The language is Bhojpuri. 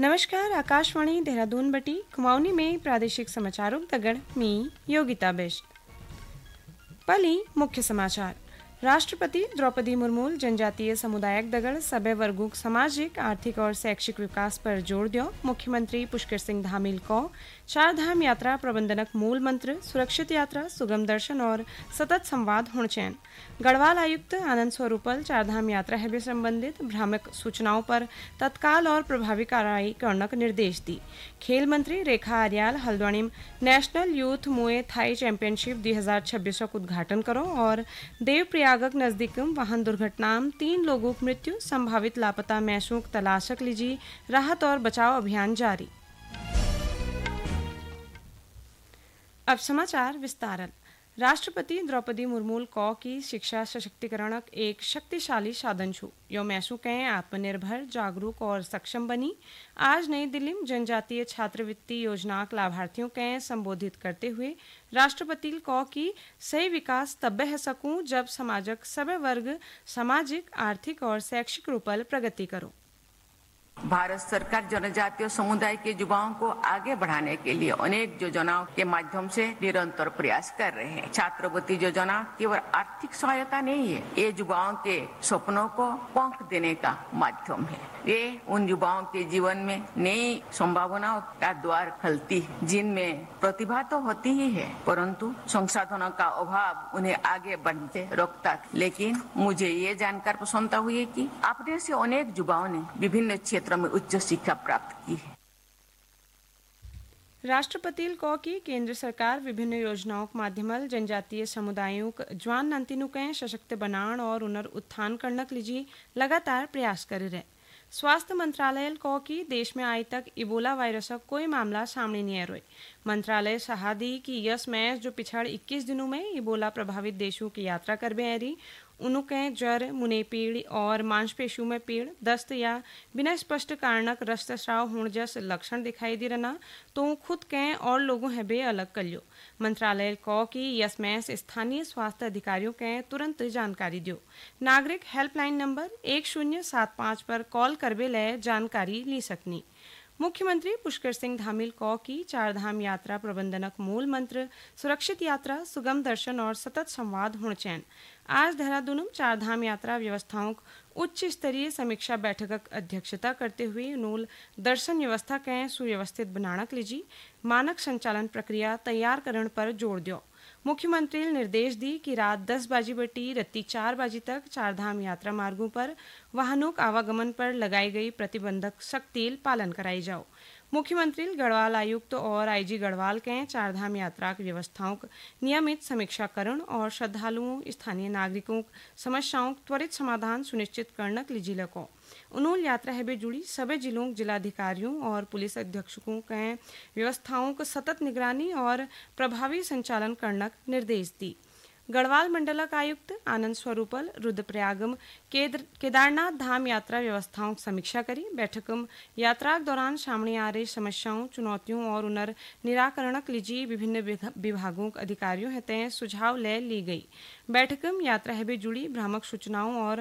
नमस्कार आकाशवाणी देहरादून बटी कुमाऊनी में प्रादेशिक समाचारों तगड़ मी योगिता बिष्ट पली मुख्य समाचार राष्ट्रपति द्रौपदी मुर्मू जनजातीय समुदायक दगड़ सबै वर्गों सामाजिक आर्थिक और शैक्षिक विकास पर जोर दियो। मुख्यमंत्री पुष्कर सिंह धामील को चार धाम यात्रा प्रबंधनक मूल मंत्र सुरक्षित यात्रा सुगम दर्शन और सतत संवाद होंचैन। गढ़वाल आयुक्त आनंद स्वरूपल चार धाम यात्रा है संबंधित भ्रामक सूचनाओं पर तत्काल और प्रभावी कार्रवाई करने का निर्देश दी। खेल मंत्री रेखा आर्याल हल्द्वानी नेशनल यूथ मुए थाई चैंपियनशिप 2026 का उद्घाटन करो और देवप्रयागक नजदीक वाहन दुर्घटना 3 लोगों की मृत्यु संभावित लापता मैसूक तलाशक लीजी राहत और बचाव अभियान जारी। अब समाचार विस्तार। राष्ट्रपति द्रौपदी मुर्मू को की शिक्षा सशक्तिकरण एक शक्तिशाली साधन छु। यो मैसू कहें आत्मनिर्भर जागरूक और सक्षम बनी। आज नई दिल्ली में जनजातीय छात्रवृत्ति योजना के लाभार्थियों के संबोधित करते हुए राष्ट्रपति को की सही विकास तब है सकूं जब समाजक सभी वर्ग सामाजिक आर्थिक और शैक्षिक रूपल प्रगति करो। भारत सरकार जनजातीय समुदाय के युवाओं को आगे बढ़ाने के लिए अनेक योजनाओं के माध्यम से निरंतर प्रयास कर रहे हैं। छात्रवृत्ति योजना केवल आर्थिक सहायता नहीं है, ये युवाओं के सपनों को पंख देने का माध्यम है। ये उन युवाओं के जीवन में नई संभावनाओं का द्वार खोलती है, जिनमें प्रतिभा तो होती ही है परंतु संसाधनों का अभाव उन्हें आगे बढ़ते रोकता। लेकिन मुझे ये जानकर प्रसन्नता हुई कि अपने से अनेक युवाओं ने विभिन्न क्षेत्रों में उच्च शिक्षा प्राप्त की है। राष्ट्रपति को की केंद्र सरकार विभिन्न योजनाओं के माध्यम जनजातीय समुदायों जवान नंतिनु के सशक्त बनाण और उनर उत्थान करने के लिए लगातार प्रयास कर रहे। स्वास्थ्य मंत्रालय को की देश में आज तक इबोला वायरस का कोई मामला सामने नहीं आया। मंत्रालय सहादी की यस मैच जो पिछड़ 21 दिनों में इबोला प्रभावित देशों की यात्रा कर रही उनके ज्वर मुनेपीड़ और मांसपेशियों में पीड़ दस्त या बिना स्पष्ट कारणक रक्तस्राव होने जैसे लक्षण दिखाई दे रहा तो खुद के और लोगों है बे अलग कर लियो। मंत्रालय को की यस मैच स्थानीय स्वास्थ्य अधिकारियों के तुरंत जानकारी दियो। नागरिक हेल्पलाइन नंबर 1075 पर कॉल करबे ले जानकारी ली सकनी। मुख्यमंत्री पुष्कर सिंह धामील को की चार धाम यात्रा प्रबंधनक मूल मंत्र सुरक्षित यात्रा सुगम दर्शन और सतत संवाद होंचैन। आज देहरादून में चार धाम यात्रा व्यवस्थाओं उच्च स्तरीय समीक्षा बैठक अध्यक्षता करते हुए उन्होंने दर्शन व्यवस्था के सुव्यवस्थित बनाने के लिए मानक संचालन प्रक्रिया तैयार करने पर जोर दियो। मुख्यमंत्री ने निर्देश दी कि रात 10 बजे बटी रत्ती 4 बजे तक चार धाम यात्रा मार्गों पर वाहनों के आवागमन पर लगाई गई प्रतिबंधक सख्ती पालन कराई जाओ। मुख्यमंत्री गढ़वाल आयुक्त और आईजी गढ़वाल के चार धाम यात्रा की व्यवस्थाओं का नियमित समीक्षाकरण और श्रद्धालुओं स्थानीय नागरिकों समस्याओं त्वरित समाधान सुनिश्चित करने के लिए जिले को उन्होंने यात्रा है जुड़ी सभी जिलों जिलाधिकारियों और पुलिस अधीक्षकों के व्यवस्थाओं को सतत निगरानी और प्रभावी संचालन करने का निर्देश दी। गढ़वाल मंडलक आयुक्त आनंद स्वरूपल रुद्रप्रयागम केदारनाथ धाम यात्रा व्यवस्थाओं की समीक्षा करी। बैठक में यात्रा के दौरान सामने आ रही समस्याओं चुनौतियों और उनर निराकरण के लिए विभिन्न विभागों के अधिकारियों हेतु सुझाव ले ली गई। बैठक में यात्रा है जुड़ी भ्रामक सूचनाओं और